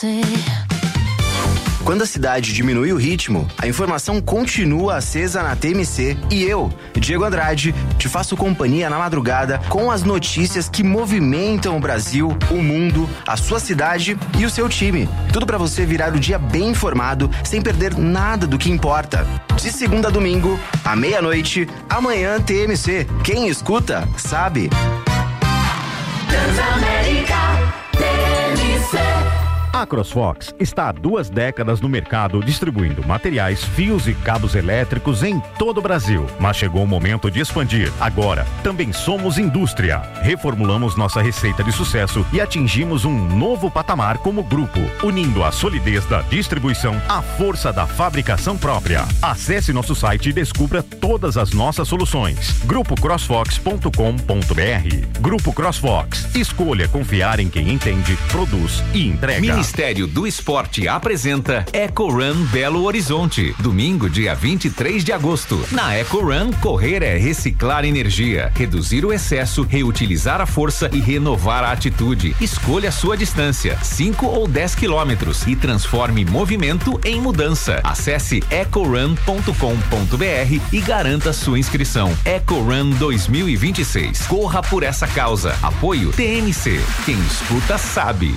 você. Quando a cidade diminui o ritmo, a informação continua acesa na TMC e eu, Diego Andrade, te faço companhia na madrugada com as notícias que movimentam o Brasil, o mundo, a sua cidade e o seu time. Tudo pra você virar o dia bem informado, sem perder nada do que importa. De segunda a domingo, à meia-noite, amanhã TMC. Quem escuta, sabe. Transamérica TMC. A CrossFox está há 2 décadas no mercado distribuindo materiais, fios e cabos elétricos em todo o Brasil. Mas chegou o momento de expandir. Agora, também somos indústria. Reformulamos nossa receita de sucesso e atingimos um novo patamar como grupo, unindo a solidez da distribuição à força da fabricação própria. Acesse nosso site e descubra todas as nossas soluções. GrupoCrossFox.com.br. Grupo CrossFox. Escolha confiar em quem entende, produz e entrega. Ministério do Esporte apresenta EcoRun Belo Horizonte, domingo, dia 23 de agosto. Na EcoRun, correr é reciclar energia, reduzir o excesso, reutilizar a força e renovar a atitude. Escolha a sua distância, 5 ou 10 quilômetros, e transforme movimento em mudança. Acesse ecorun.com.br e garanta sua inscrição. EcoRun 2026. Corra por essa causa. Apoio TMC. Quem escuta sabe.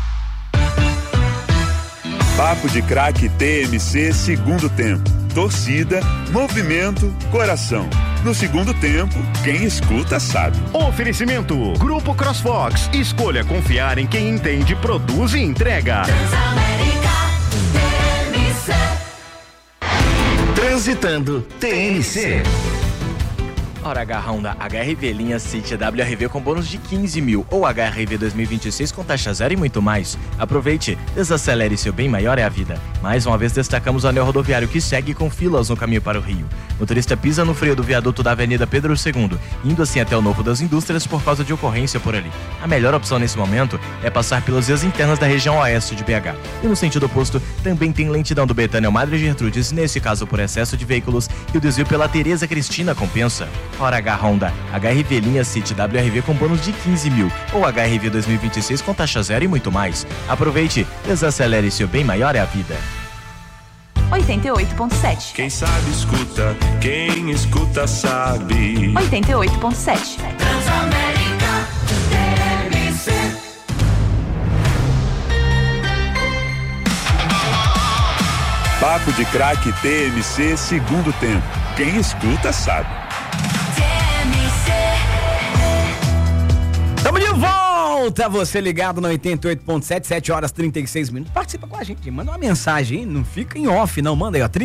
Papo de Craque TMC segundo tempo. Torcida, movimento, coração. No segundo tempo, quem escuta sabe. Oferecimento Grupo CrossFox. Escolha confiar em quem entende, produz e entrega. Transamérica TMC. Transitando TMC. Hora H Honda HRV linha City WRV com bônus de 15 mil ou HRV 2026 com taxa zero e muito mais. Aproveite, desacelere, seu bem maior é a vida. Mais uma vez destacamos o anel rodoviário que segue com filas no caminho para o Rio. Motorista pisa no freio do viaduto da Avenida Pedro II, indo assim até o Novo das Indústrias por causa de ocorrência por ali. A melhor opção nesse momento é passar pelas vias internas da região oeste de BH. E no sentido oposto, também tem lentidão do Betânia ao Madre Gertrudes, nesse caso por excesso de veículos, e o desvio pela Tereza Cristina compensa. Hora H Honda HRV linha City WRV com bônus de 15 mil ou HRV 2026 com taxa zero e muito mais. Aproveite, desacelere, seu bem maior é a vida. 88.7. Quem sabe escuta, quem escuta sabe. 88.7. Transamérica TMC. Papo de Craque TMC segundo tempo. Quem escuta sabe. Tamo de volta, você ligado no 88.7, 7 horas 36 minutos. Participa com a gente, manda uma mensagem, hein? Não fica em off, não. Manda aí, ó,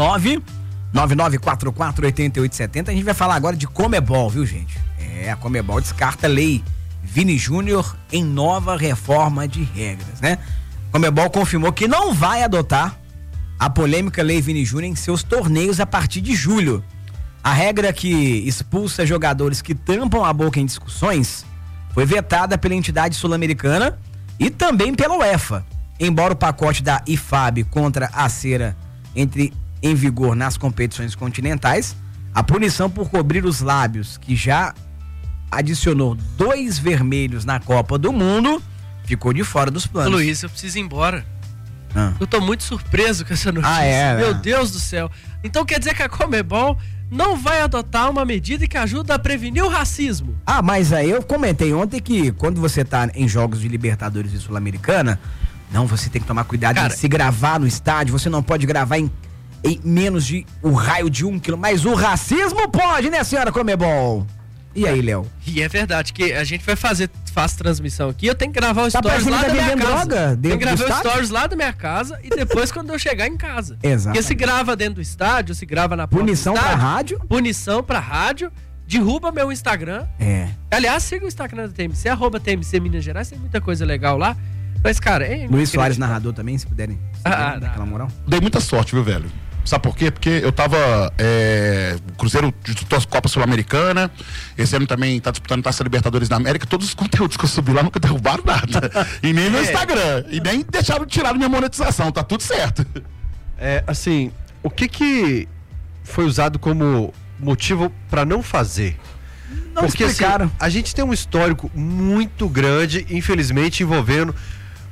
319-9944-8870. A gente vai falar agora de Comebol, viu, gente? A Comebol descarta a lei Vini Júnior em nova reforma de regras, né? Comebol confirmou que não vai adotar a polêmica lei Vini Júnior em seus torneios a partir de julho. A regra que expulsa jogadores que tampam a boca em discussões foi vetada pela entidade sul-americana e também pela UEFA. Embora o pacote da IFAB contra a cera entre em vigor nas competições continentais, a punição por cobrir os lábios, que já adicionou 2 vermelhos na Copa do Mundo, ficou de fora dos planos. Luiz, eu preciso ir embora. Eu tô muito surpreso com essa notícia. Meu Deus do céu. Então quer dizer que a Comebol não vai adotar uma medida que ajuda a prevenir o racismo? Mas aí eu comentei ontem que quando você tá em jogos de Libertadores e Sul-Americana, não, você tem que tomar cuidado em se gravar no estádio, você não pode gravar em menos de o raio de 1 quilômetro, mas o racismo pode, né, senhora Comebol? E aí, Léo? E é verdade que a gente faz transmissão aqui, eu tenho que gravar o stories lá da minha casa. Tem que gravar o stories lá da minha casa e depois quando eu chegar em casa. Exato. Porque se grava dentro do estádio, se grava na porta Punição do estádio, pra rádio? Punição pra rádio, derruba meu Instagram. Aliás, siga o Instagram da TMC, @TMC Minas Gerais, tem muita coisa legal lá. Mas, cara, Luiz Soares, narrador também, se puderem. Daquela moral. Dei muita sorte, viu, velho? Sabe por quê? Porque eu tava. O Cruzeiro disputou a Copa Sul-Americana. Esse ano também tá disputando Taça Libertadores da América. Todos os conteúdos que eu subi lá nunca derrubaram nada. E nem no Instagram. E nem deixaram de tirar minha monetização. Tá tudo certo. Assim, o que foi usado como motivo pra não fazer? Não explicaram. Assim, a gente tem um histórico muito grande, infelizmente, envolvendo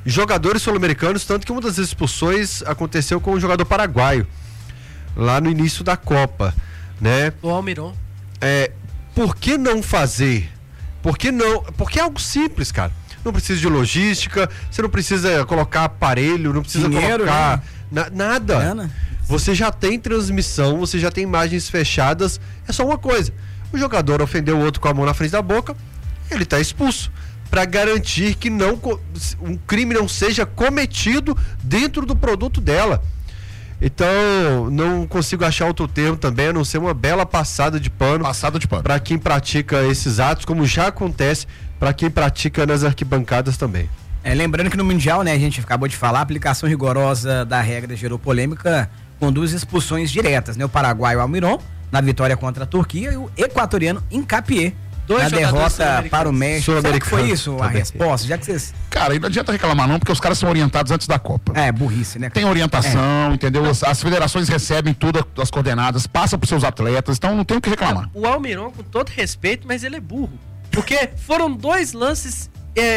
jogadores sul-americanos, tanto que uma das expulsões aconteceu com um jogador paraguaio, lá no início da Copa, né? O Almiron. Por que não fazer? Por que não? Porque é algo simples, cara. Não precisa de logística, você não precisa colocar aparelho, não precisa colocar nada. Você já tem transmissão, você já tem imagens fechadas, é só uma coisa. O jogador ofendeu o outro com a mão na frente da boca, ele está expulso, para garantir que um crime não seja cometido dentro do produto dela. Então, não consigo achar outro termo também, a não ser uma bela passada de pano. Para quem pratica esses atos, como já acontece para quem pratica nas arquibancadas também. Lembrando que no Mundial, né, a gente acabou de falar, a aplicação rigorosa da regra gerou polêmica com 2 expulsões diretas, né? O paraguaio Almiron, na vitória contra a Turquia, e o equatoriano Incapié, na derrota para o México. Será que foi isso a resposta? Já que vocês... Cara, aí não adianta reclamar não, porque os caras são orientados antes da Copa. Burrice, né? Tem orientação, entendeu? As federações recebem tudo, as coordenadas, passam pros seus atletas, então não tem o que reclamar. O Almiron, com todo respeito, mas ele é burro. Porque foram 2 lances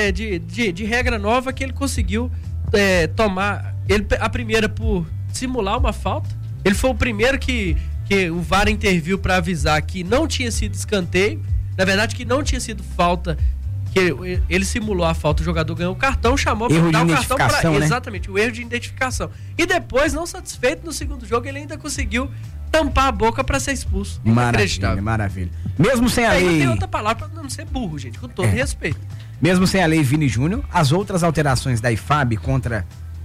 de regra nova que ele conseguiu tomar. A primeira por simular uma falta. Ele foi o primeiro que o VAR interviu para avisar que não tinha sido escanteio. Na verdade, que não tinha sido falta, que ele simulou a falta, o jogador ganhou o cartão, chamou para dar o cartão para... Né? Exatamente, o erro de identificação. E depois, não satisfeito, no segundo jogo, ele ainda conseguiu tampar a boca para ser expulso. Maravilha. Mesmo sem a lei... Não tem outra palavra para não ser burro, gente, com todo respeito. Mesmo sem a lei Vini Júnior, as outras alterações da IFAB contra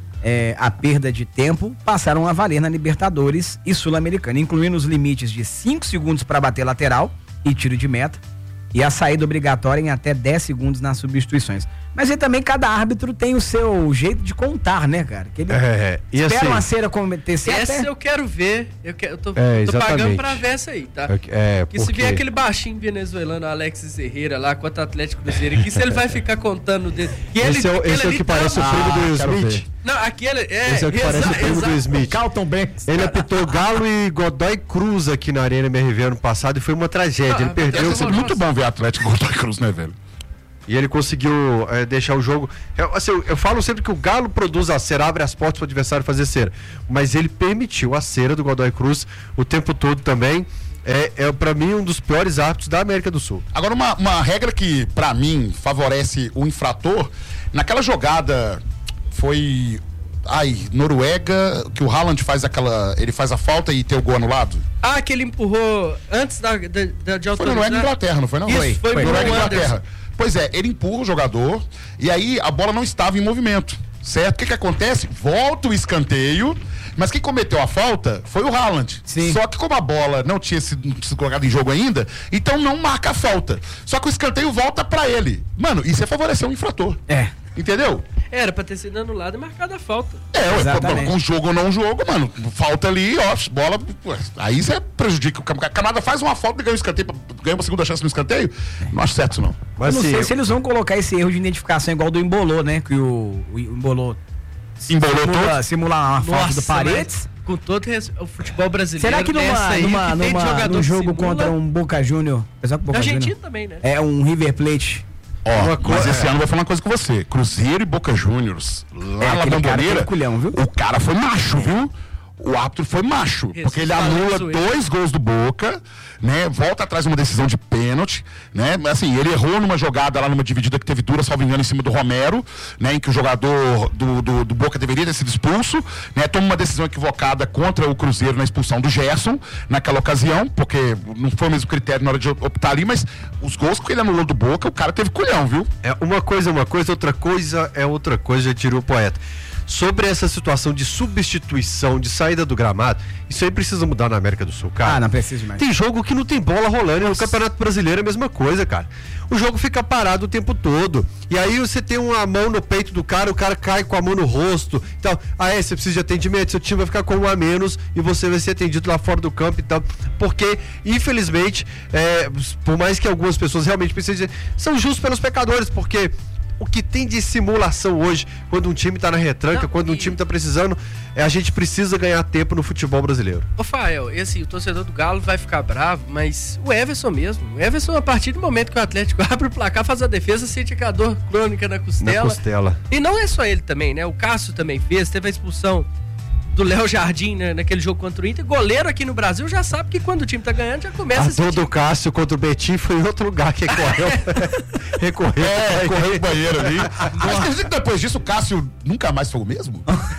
a perda de tempo passaram a valer na Libertadores e Sul-Americana, incluindo os limites de 5 segundos para bater lateral e tiro de meta, e a saída obrigatória em até 10 segundos nas substituições. Mas aí também cada árbitro tem o seu jeito de contar, né, cara? Que ele espera assim, uma cera acontecer. Essa eu quero ver. Eu tô pagando pra ver essa aí, tá? Que se vier aquele baixinho venezuelano, Alexis Herrera lá, contra o Atlético Cruzeiro, que se ele vai ficar contando dele. Esse é o que parece o primo do Will Smith. Não, aquele Esse é o que parece o primo do Smith. Carlton Banks. Ele apitou Galo e Godoy Cruz aqui na Arena MRV ano passado e foi uma tragédia. Ele perdeu. É muito bom ver Atlético Godoy Cruz, né, velho? E ele conseguiu deixar o jogo... Eu falo sempre que o Galo produz a cera, abre as portas para o adversário fazer cera. Mas ele permitiu a cera do Godoy Cruz o tempo todo também. Para mim, um dos piores árbitros da América do Sul. Agora, uma regra que, para mim, favorece o infrator, naquela jogada foi... Noruega, que o Haaland ele faz a falta e tem o gol anulado. Que ele empurrou antes de autorizar. Foi Noruega e Inglaterra, não foi não? Isso, foi Noruega e Inglaterra. Pois é, ele empurra o jogador e aí a bola não estava em movimento, certo? O que acontece? Volta o escanteio, mas quem cometeu a falta foi o Haaland. Sim. Só que como a bola não tinha sido colocada em jogo ainda, então não marca a falta. Só que o escanteio volta pra ele. Mano, isso é favorecer o infrator. Entendeu? Era pra ter sido anulado e marcado a falta. Um jogo ou não jogo, mano. Falta ali, bola. Aí você prejudica. O camarada faz uma falta e ganha um escanteio, ganha uma segunda chance no escanteio. Não acho certo isso não. Mas eu não sei se eles vão colocar esse erro de identificação igual do Embolou, né? Que o Embolou simular uma falta do Paredes. Com todo o futebol brasileiro. Será que num jogo contra um Boca Juniors, Argentina também, né? Um River Plate. Mas esse ano eu vou falar uma coisa com você. Cruzeiro e Boca Juniors, lá na Bomboneira, o cara foi macho, viu? O árbitro foi macho, porque ele anula 2 gols do Boca, né? Volta atrás numa decisão de pênalti, né? Assim, ele errou numa jogada lá, numa dividida que teve dura, salvo engano, em cima do Romero, né? Em que o jogador do Boca deveria ter sido expulso, né? Toma uma decisão equivocada contra o Cruzeiro na expulsão do Gerson, naquela ocasião, porque não foi o mesmo critério na hora de optar ali, mas os gols que ele anulou do Boca, o cara teve culhão, viu? Uma coisa, outra coisa é outra coisa, já tirou o poeta. Sobre essa situação de substituição, de saída do gramado, isso aí precisa mudar na América do Sul, cara. Não precisa mais. Tem jogo que não tem bola rolando, e no Campeonato Brasileiro é a mesma coisa, cara. O jogo fica parado o tempo todo, e aí você tem uma mão no peito do cara, o cara cai com a mão no rosto, então, você precisa de atendimento, seu time vai ficar com um a menos, e você vai ser atendido lá fora do campo e tal, porque, infelizmente, por mais que algumas pessoas realmente precisem, são justos pelos pecadores, porque O que tem de simulação hoje, quando um time tá na retranca, quando um time tá precisando, a gente precisa ganhar tempo no futebol brasileiro. Ô, Fael, o torcedor do Galo vai ficar bravo, mas o Everson mesmo. O Everson, a partir do momento que o Atlético abre o placar, faz a defesa, sente a dor crônica na costela. E não é só ele também, né? O Cássio também fez, teve a expulsão do Léo Jardim, né, naquele jogo contra o Inter. Goleiro aqui no Brasil já sabe que quando o time tá ganhando já começa a sentir. Do Cássio contra o Betim foi em outro lugar que recorreu. Recorreu pro banheiro ali. Mas quer dizer que depois disso o Cássio nunca mais foi o mesmo?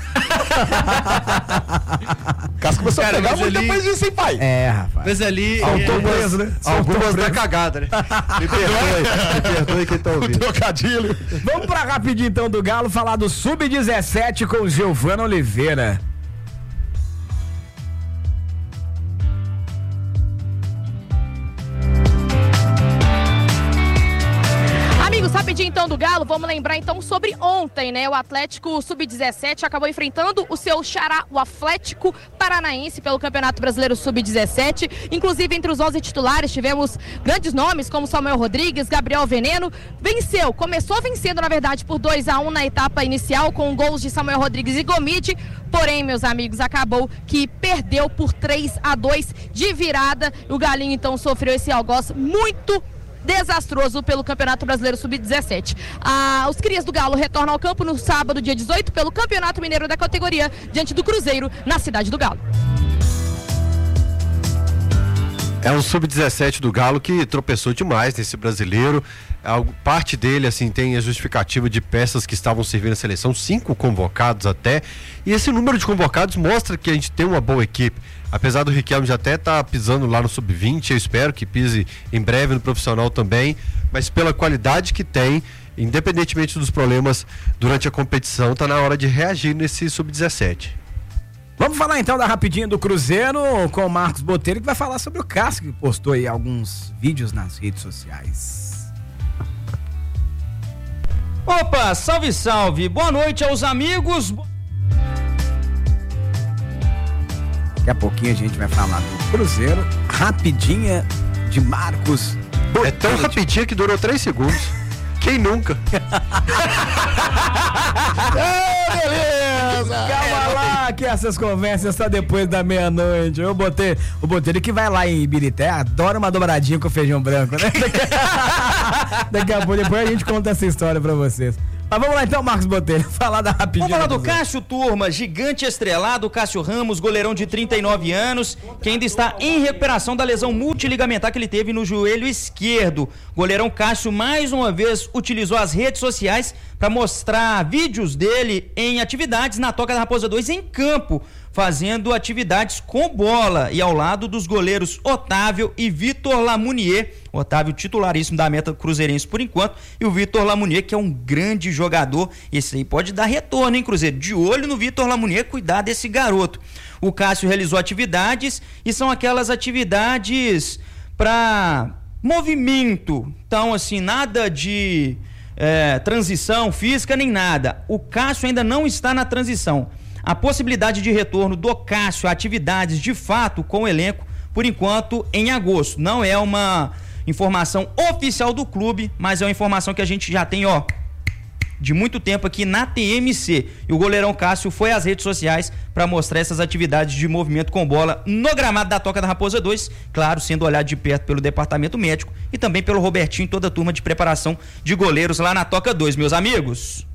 O Cássio começou a pegar muito depois disso, hein, pai? Rapaz. Mas ali... Algumas da cagada, né? Me perdoe quem tá ouvindo. Trocadilho. Vamos pra rapidinho então do Galo, falar do Sub-17 com o Giovano Oliveira. Rapidinho então do Galo, vamos lembrar então sobre ontem, né? O Atlético Sub-17 acabou enfrentando o seu xará, o Atlético Paranaense, pelo Campeonato Brasileiro Sub-17. Inclusive, entre os 11 titulares, tivemos grandes nomes como Samuel Rodrigues, Gabriel Veneno. Começou vencendo, na verdade, por 2-1 na etapa inicial, com gols de Samuel Rodrigues e Gomide. Porém, meus amigos, acabou que perdeu por 3-2 de virada. O Galinho, então, sofreu esse algoz muito desastroso pelo Campeonato Brasileiro Sub-17. Os crias do Galo retornam ao campo no sábado, dia 18, pelo Campeonato Mineiro da categoria, diante do Cruzeiro, na cidade do Galo. É um Sub-17 do Galo que tropeçou demais nesse brasileiro. Parte dele, assim, tem a justificativa de peças que estavam servindo a seleção, 5 convocados até. E esse número de convocados mostra que a gente tem uma boa equipe. Apesar do Riquelme já até estar pisando lá no Sub-20, eu espero que pise em breve no profissional também. Mas pela qualidade que tem, independentemente dos problemas durante a competição, está na hora de reagir nesse Sub-17. Vamos falar então da rapidinha do Cruzeiro com o Marcos Botelho, que vai falar sobre o Cássio, que postou aí alguns vídeos nas redes sociais. Opa, salve, salve. Boa noite aos amigos. Daqui a pouquinho a gente vai falar do Cruzeiro, rapidinha de Marcos Botelho. É tão rapidinha que durou 3 segundos. Quem nunca? Beleza! Calma lá que essas conversas só depois da meia-noite. Eu botei o Botelho que vai lá em Ibirité, adora uma dobradinha com feijão branco, né? Daqui a pouco, depois a gente conta essa história pra vocês. Mas vamos lá então, Marcos Botelho, falar da rapidinha. Vamos falar do Cássio, turma, gigante estrelado, Cássio Ramos, goleirão de 39 anos, que ainda está em recuperação da lesão multiligamentar que ele teve no joelho esquerdo. Goleirão Cássio, mais uma vez, utilizou as redes sociais para mostrar vídeos dele em atividades na Toca da Raposa 2 em campo, fazendo atividades com bola e ao lado dos goleiros Otávio e Vitor Lamounier. Otávio titularíssimo da meta cruzeirense por enquanto, e o Vitor Lamounier, que é um grande jogador. Esse aí pode dar retorno, hein, Cruzeiro? De olho no Vitor Lamounier, cuidar desse garoto. O Cássio realizou atividades e são aquelas atividades para movimento. Então, assim, nada de transição física nem nada. O Cássio ainda não está na transição. A possibilidade de retorno do Cássio a atividades de fato com o elenco, por enquanto, em agosto. Não é uma informação oficial do clube, mas é uma informação que a gente já tem, de muito tempo aqui na TMC. E o goleirão Cássio foi às redes sociais para mostrar essas atividades de movimento com bola no gramado da Toca da Raposa 2, claro, sendo olhado de perto pelo departamento médico e também pelo Robertinho e toda a turma de preparação de goleiros lá na Toca 2, meus amigos.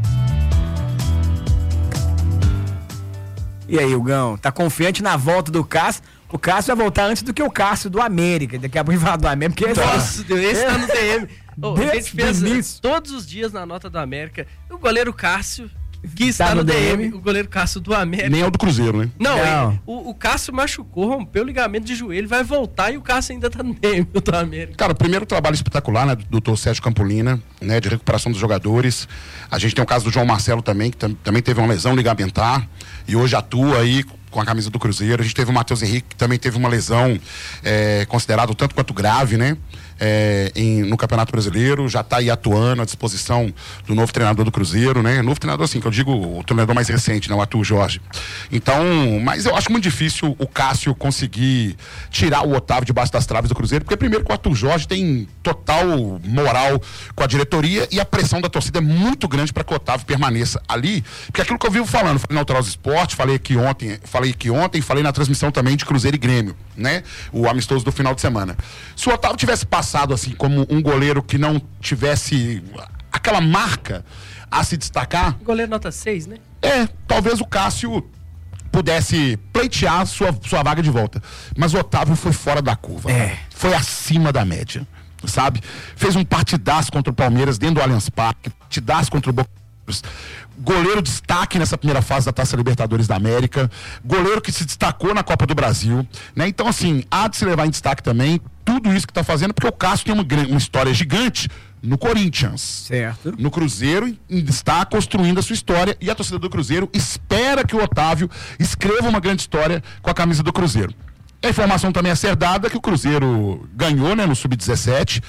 E aí, Hugão, tá confiante na volta do Cássio? O Cássio vai voltar antes do que o Cássio do América. Daqui a pouco a gente vai falar do América, porque nossa, esse tá no DM. A gente pensa todos os dias na nota do América. O goleiro Cássio, que está no DM, o goleiro Cássio do América. Nem é o do Cruzeiro, né? Não. O Cássio machucou, rompeu o ligamento de joelho, vai voltar e o Cássio ainda tá no DM do América. Cara, o primeiro trabalho espetacular, né, do doutor Sérgio Campolina, né, de recuperação dos jogadores. A gente tem o caso do João Marcelo também, que também teve uma lesão ligamentar e hoje atua aí com a camisa do Cruzeiro. A gente teve o Matheus Henrique, que também teve uma lesão considerada tanto quanto grave, né? no Campeonato Brasileiro, já está aí atuando à disposição do novo treinador do Cruzeiro, né? Novo treinador, assim, que eu digo o treinador mais recente, né? O Arthur Jorge. Então, mas eu acho muito difícil o Cássio conseguir tirar o Otávio debaixo das traves do Cruzeiro, porque primeiro que o Arthur Jorge tem total moral com a diretoria e a pressão da torcida é muito grande para que o Otávio permaneça ali, porque aquilo que eu vivo falando, falei na Autorosa Esporte, falei aqui ontem, falei na transmissão também de Cruzeiro e Grêmio, né? O amistoso do final de semana. Se o Otávio tivesse passado assim como um goleiro que não tivesse aquela marca a se destacar... Goleiro nota 6, né? Talvez o Cássio pudesse pleitear sua vaga de volta. Mas o Otávio foi fora da curva. Foi acima da média, sabe? Fez um partidaço contra o Palmeiras dentro do Allianz Parque, partidaço contra o Boca Juniors. Goleiro destaque nessa primeira fase da Taça Libertadores da América, goleiro que se destacou na Copa do Brasil, né? Então, assim, há de se levar em destaque também tudo isso que está fazendo, porque o Cássio tem uma história gigante no Corinthians. Certo. No Cruzeiro está construindo a sua história e a torcida do Cruzeiro espera que o Otávio escreva uma grande história com a camisa do Cruzeiro. A informação também é ser dada que o Cruzeiro ganhou, né, no Sub-17,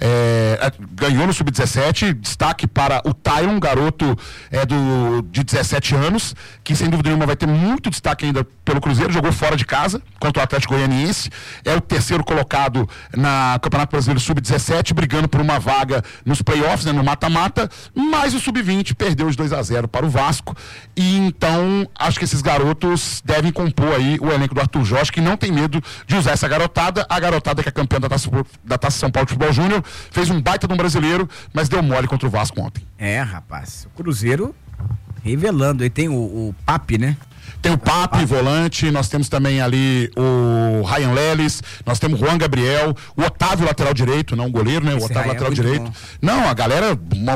destaque para o Tyron, garoto de 17 anos, que sem dúvida nenhuma vai ter muito destaque ainda pelo Cruzeiro, jogou fora de casa contra o Atlético Goianiense, é o terceiro colocado na Campeonato Brasileiro Sub-17, brigando por uma vaga nos playoffs, né, no mata-mata, mas o Sub-20 perdeu de 2-0 para o Vasco, e então acho que esses garotos devem compor aí o elenco do Arthur Jorge, que não tem medo de usar essa garotada, a garotada que é campeã da Taça São Paulo de Futebol Júnior, fez um baita de um brasileiro, mas deu mole contra o Vasco ontem. Rapaz, o Cruzeiro revelando, aí tem o Papi, né? Tem o Papi, volante, nós temos também ali o Ryan Lelis, nós temos o Juan Gabriel, o Otávio, lateral direito, não o goleiro, né? O Otávio, lateral direito. Bom. Não, a galera,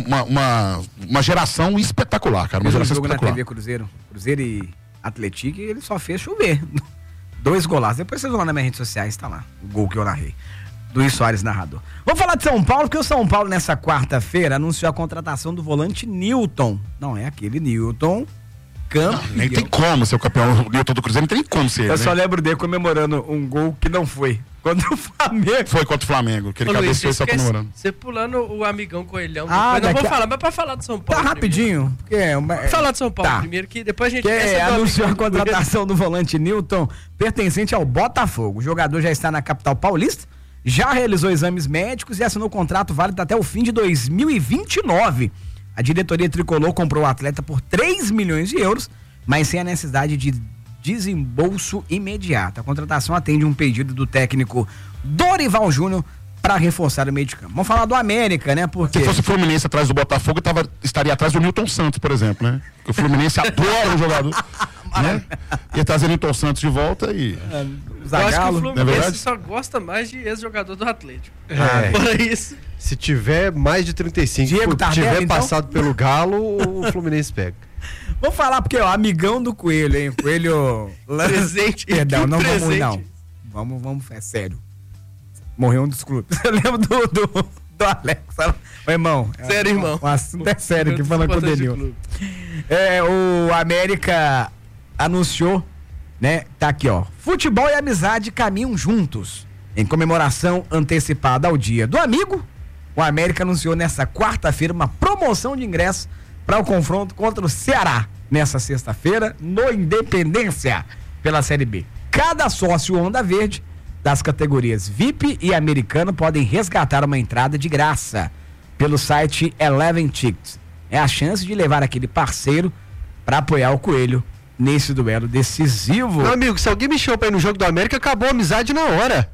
uma geração espetacular, cara. Uma geração espetacular. Na TV Cruzeiro e Atlético, ele só fez chover. 2 golaços. Depois vocês vão lá nas minhas redes sociais, tá lá. O gol que eu narrei. Luiz Soares, narrador. Vamos falar de São Paulo, porque o São Paulo, nessa quarta-feira, anunciou a contratação do volante Newton. Não é aquele Newton campeão. Nem tem como ser o campeão. O Newton do Cruzeiro não tem como ser. Eu só lembro dele comemorando um gol que não foi. Contra o Flamengo. Foi contra o Flamengo, que ele cabeceou e só comemorando. Você pulando o amigão Coelhão. Depois não vou falar, mas pra falar do São Paulo. Tá rapidinho. Vamos falar do São Paulo primeiro, que depois a gente anunciou a contratação do volante Newton, pertencente ao Botafogo. O jogador já está na capital paulista, já realizou exames médicos e assinou contrato válido até o fim de 2029. A diretoria tricolor comprou o atleta por 3 milhões de euros, mas sem a necessidade de desembolso imediato. A contratação atende um pedido do técnico Dorival Júnior para reforçar o meio de campo. Vamos falar do América, né? Porque se fosse o Fluminense atrás do Botafogo, estaria atrás do Newton Santos, por exemplo, né? Porque o Fluminense adora o jogador, né? Ia trazer o Newton Santos de volta e... Eu acho que o Fluminense só gosta mais de ex-jogador do Atlético. Por isso... Se tiver mais de 35, tiver passado pelo Galo, o Fluminense pega. Vamos falar, porque o amigão do Coelho, hein? Coelho... Presente. Perdão, não vamos, não. Vamos, é sério. Morreu um dos clubes. Eu lembro do Alex. Meu irmão. Sério, irmão. O assunto é sério aqui, falando com o Denil. O América anunciou, né? Tá aqui, ó. Futebol e amizade caminham juntos. Em comemoração antecipada ao Dia do Amigo, o América anunciou nessa quarta-feira uma promoção de ingressos para o confronto contra o Ceará. Nessa sexta-feira, no Independência, pela Série B. Cada sócio Onda Verde das categorias VIP e Americano podem resgatar uma entrada de graça pelo site Eleven Tickets. É a chance de levar aquele parceiro para apoiar o Coelho nesse duelo decisivo. Meu amigo, se alguém me chamou pra ir no jogo do América, acabou a amizade na hora.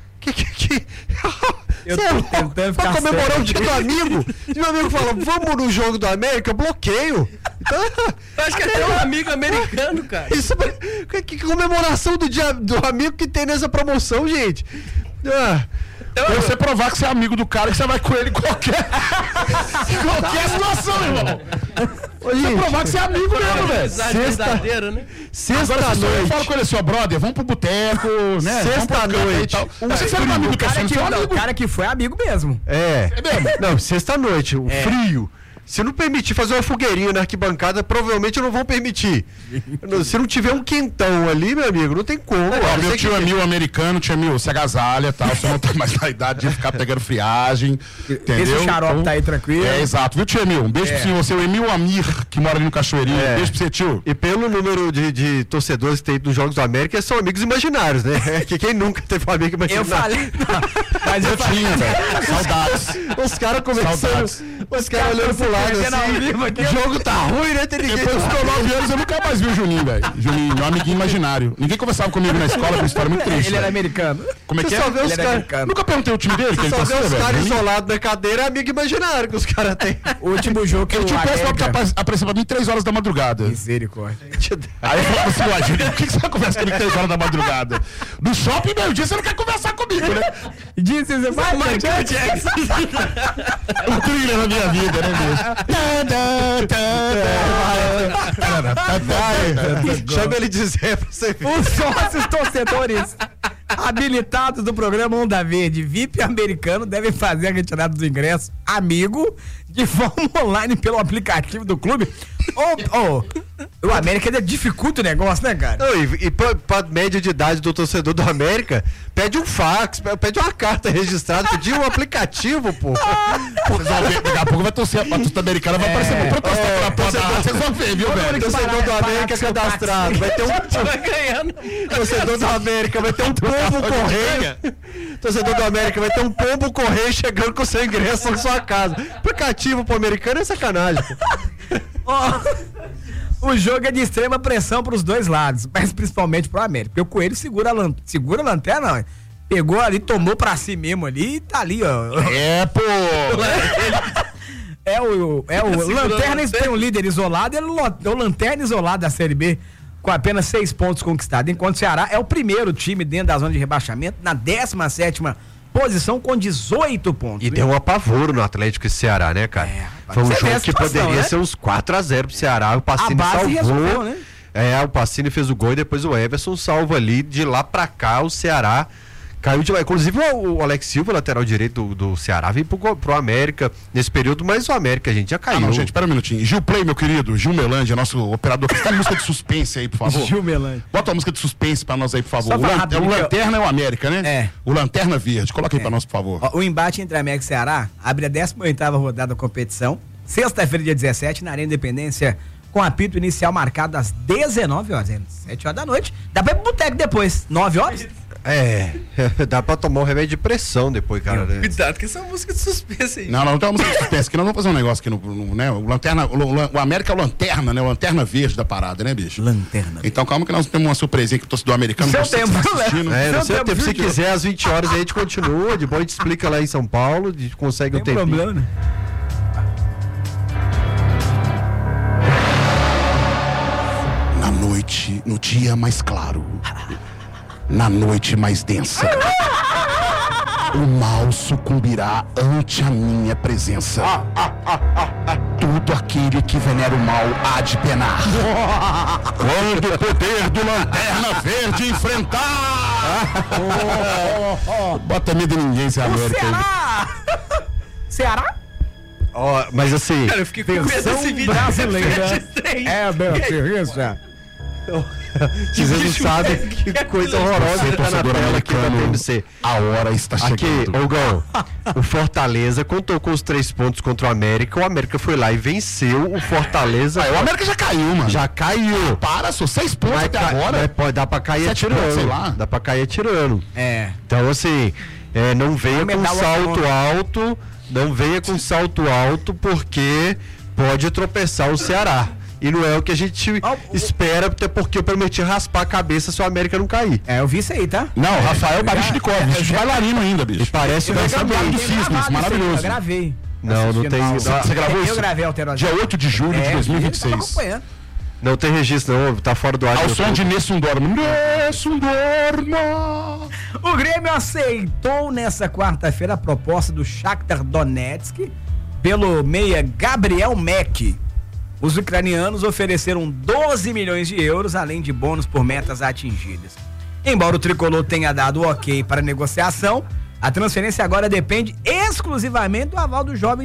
Eu tô tentando ficar pra comemorar o dia do amigo. Se meu amigo fala, vamos no jogo do América, eu bloqueio. Então, acho que até um amigo americano, cara. Isso, que comemoração do dia do amigo que tem nessa promoção, gente? Então, você provar que você é amigo do cara, que você vai com ele em qualquer situação, irmão. Você provar que você é amigo mesmo, velho. Sexta-feira, né? Sexta-noite. Eu falo com ele assim, ó, brother, vamos pro boteco, né? Sexta-noite. Você é amigo do cara que foi amigo mesmo. É. Não, sexta-noite, o frio. Se não permitir fazer uma fogueirinha na arquibancada, provavelmente não vão permitir. Se não tiver um quentão ali, meu amigo, não tem como. Meu tio Emil americano, tio Emil, se agasalha, tá? Você não tá mais na idade de ficar pegando friagem, entendeu? Esse xarope tá aí tranquilo. Exato. Viu, tio Emil? Um beijo pro senhor, seu Emil Amir, que mora ali no Cachoeirinho. Um beijo pro você, tio. E pelo número de torcedores que tem nos Jogos da América, são amigos imaginários, né? Que quem nunca teve um amigo imaginário? Eu falei, mas eu tinha, velho. Saudades. Os caras começando, os caras olhando pro lado assim, o jogo tá ruim, né? Tem ninguém. Depois dos 9 anos eu nunca mais vi o Juninho, velho. Juninho, meu amiguinho imaginário. Ninguém conversava comigo na escola, com uma história muito triste. Ele era americano. Como é que é? Ele era americano. Nunca perguntei o time dele, que Você ele só vê passou, os velho. caras isolados na cadeira, é amigo imaginário que os caras têm. O último jogo que Eu o tinha um pessoal que América... apareceu pra mim 3 horas da madrugada. Misericórdia. Aí eu falava assim, ué, Juninho, por que você vai conversar comigo 3 horas da madrugada? No shopping, meio-dia, você não quer conversar comigo, né? Disse, você vai, Michael Jackson. O thriller na minha vida, né, bicho? Chama ele de Zé pra você ver. Os sócios torcedores habilitados do programa Onda Verde VIP americano devem fazer a retirada dos ingressos amigo de forma online pelo aplicativo do clube. O América dificulta o negócio, né, cara? Não, e pra média de idade do torcedor do América, pede um fax, pede uma carta registrada, pedir um aplicativo, pô. Daqui a pouco vai torcer, a torcida americana vai aparecer pra protestar pela porra. Vocês vão ver, viu, velho? Torcedor do América cadastrado, vai ter um... Vai ganhando. Torcedor do América vai ter um pombo correio. Torcedor do América vai ter um pombo correio chegando com seu ingresso na sua casa. Aplicativo pro americano é sacanagem, pô. O jogo é de extrema pressão pros dois lados, mas principalmente pro América. Porque o Coelho segura a lanterna, ó. Pegou ali, tomou pra si mesmo ali e tá ali, ó. É, pô! É o Lanterna tem um líder isolado, ele é o Lanterna isolado da Série B, com apenas 6 pontos conquistados, enquanto o Ceará é o primeiro time dentro da zona de rebaixamento, na 17ª posição com 18 pontos. E deu um apavoro no Atlético e Ceará, né, cara? Foi um jogo que poderia ser uns 4-0 pro Ceará, o Pacini salvou. Resolveu, né? O Pacini fez o gol e depois o Everson salva ali, de lá pra cá o Ceará caiu de lá. Inclusive o Alex Silva, lateral direito do Ceará, veio pro América nesse período, mas o América, gente, já caiu. Não, gente, pera um minutinho. Gil Play, meu querido, Gil Melândia, nosso operador. Está música de suspense aí, por favor. Gil Melândia. Bota uma música de suspense pra nós aí, por favor. O Lanterna é o América, né? É. O Lanterna Verde. Coloca aí pra nós, por favor. O embate entre América e Ceará abre a 18ª rodada da competição, sexta-feira, dia 17, na Arena Independência, com apito inicial marcado às 19 horas, 7 horas da noite. Dá pra ir pro boteco depois, 9 horas? Dá pra tomar um remédio de pressão depois, cara. Né? Cuidado com essa música de suspense aí. Não tem uma música de suspense, que nós vamos fazer um negócio aqui no né? O América é o Lanterna, né? O Lanterna Verde da parada, né, bicho? Lanterna. Então calma que nós temos uma surpresinha que o torcedor americano Seu tempo, no seu tempo. Se quiser, às 20 horas a gente continua, depois a gente explica lá em São Paulo, a gente consegue o tempo. Tem problema, né? Na noite, no dia mais claro, na noite mais densa, o mal sucumbirá ante a minha presença. Tudo aquele que venera o mal há de penar. Quando o poder do Lanterna Verde enfrentar. Bota medo em ninguém, se América. Ceará? Mas assim. Cara, eu fiquei com medo desse vídeo brasileira. Vocês não sabem que coisa horrorosa que tá na tela aqui da TMC. A hora está chegando. Aqui, Ogão, o Fortaleza contou com os 3 pontos contra o América. O América foi lá e venceu o Fortaleza. O América já caiu, mano. Já caiu. Para, só 6 pontos até agora. Pode dar pra cair atirando. Pontos, sei lá. Dá pra cair atirando. Então, assim, não venha com salto alto. Não venha com salto alto, porque pode tropeçar o Ceará. E não é o que a gente espera, até porque eu prometi raspar a cabeça se o América não cair. Eu vi isso aí, tá? Não, Rafael Barichnikov, bicho bailarino ainda, bicho. E parece o Campeonato do Cisnes, maravilhoso. Eu gravei. Não tem. Você gravou isso? Eu gravei Alterosa. Dia 8 de julho de 2026. Não tem registro, não, tá fora do ar. Ao som de Nessun Dorma. Nessun Dorma. O Grêmio aceitou nessa quarta-feira a proposta do Shakhtar Donetsk pelo meia Gabriel Mek. Os ucranianos ofereceram 12 milhões de euros, além de bônus por metas atingidas. Embora o tricolor tenha dado o ok para a negociação, a transferência agora depende exclusivamente do aval do jovem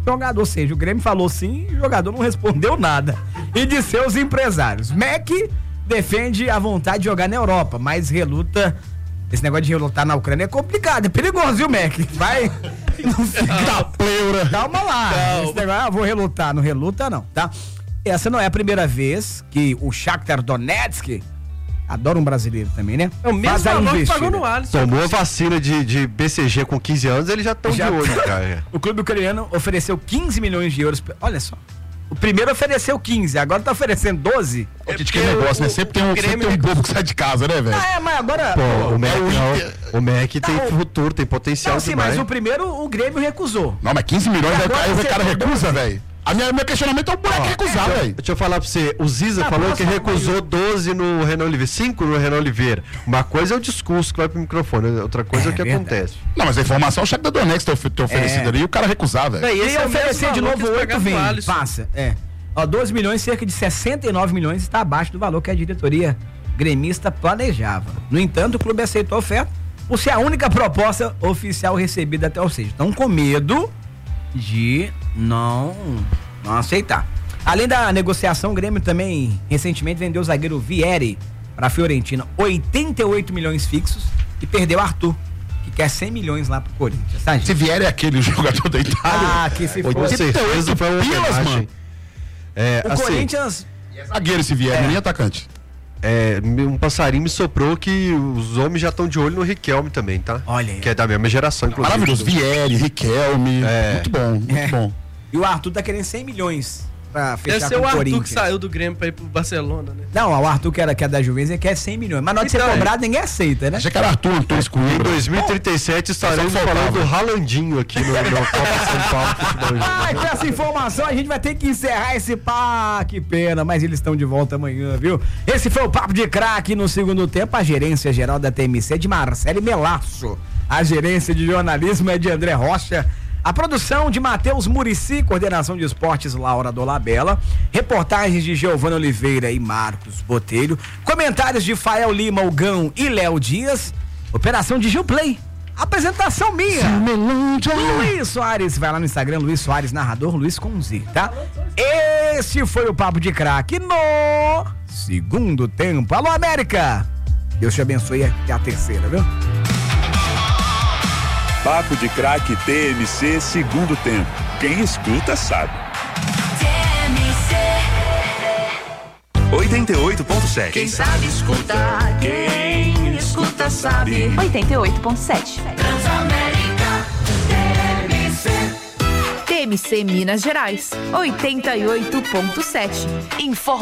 jogador. Ou seja, o Grêmio falou sim e o jogador não respondeu nada. E de seus empresários. Mac defende a vontade de jogar na Europa, mas reluta. Esse negócio de relutar na Ucrânia é complicado, é perigoso, viu, Mac? Vai. Não fica pleura. Calma lá. Esse negócio, vou relutar. Não reluta, não, tá? Essa não é a primeira vez que o Shakhtar Donetsk, adora um brasileiro também, né? É o mesmo valor que pagou no Alisson. Tomou a vacina de BCG com 15 anos, eles já estão de olho, cara. O clube ucraniano ofereceu 15 milhões de euros. Olha só. O primeiro ofereceu 15, agora tá oferecendo 12. Que negócio, né? Sempre tem um bobo que sai de casa, né, velho? Mas agora... Pô, o MEC tem futuro, tem potencial. Não, sim, mas o primeiro o Grêmio recusou. Não, mas 15 milhões, aí o cara recusa, velho. Meu questionamento é o moleque recusar, velho. Deixa eu falar pra você, o Ziza falou que recusou 12 no Renan Oliveira, 5 no Renan Oliveira. Uma coisa é o discurso que vai pro microfone, outra coisa é o que acontece. Não, mas a informação é o Shakhtar Donetsk ter oferecido ali e o cara recusar, velho. E ele oferecer de novo 8 vem, passa. 12 milhões, cerca de 69 milhões está abaixo do valor que a diretoria gremista planejava. No entanto, o clube aceitou a oferta por ser a única proposta oficial recebida até, ou seja, estão com medo de não aceitar. Além da negociação, o Grêmio também recentemente vendeu o zagueiro Vieri para a Fiorentina, 88 milhões fixos, e perdeu Arthur, que quer 100 milhões lá pro Corinthians, tá, gente? Se Vieri é aquele jogador da Itália, que se for. Com certeza foi uma homenagem. O Corinthians... É zagueiro esse Vieri, nem atacante. Um passarinho me soprou que os homens já estão de olho no Riquelme também, tá? Olha aí. Que é da mesma geração, inclusive. Maravilhoso. Vieri, Riquelme. Muito bom, muito bom. E o Arthur tá querendo 100 milhões pra fechar com o Corinthians. Deve ser o Arthur que saiu do Grêmio pra ir pro Barcelona, né? Não, o Arthur que é da Juventus quer 100 milhões. Mas na hora de ser cobrado, ninguém aceita, né? Achei que era Arthur Antunes com Em 2037 estaremos falando do Ralandinho aqui no Copa São Paulo. Com essa informação a gente vai ter que encerrar esse papo. Que pena, mas eles estão de volta amanhã, viu? Esse foi o Papo de Craque no segundo tempo. A gerência geral da TMC é de Marcele Melasso. A gerência de jornalismo é de André Rocha. A produção de Matheus Murici, coordenação de esportes Laura Dolabella, reportagens de Giovana Oliveira e Marcos Botelho, comentários de Fael Lima, Ogão e Léo Dias, operação de Gilplay, apresentação minha, Luiz Soares, vai lá no Instagram, Luiz Soares Narrador, Luiz com Z, tá? Esse foi o Papo de Craque no segundo tempo. Alô, América! Deus te abençoe até a terceira, viu? Papo de Craque TMC segundo tempo. Quem escuta sabe. TMC 88.7. Quem sabe escutar, quem escuta sabe. 88.7. Transamérica TMC. TMC Minas Gerais 88.7.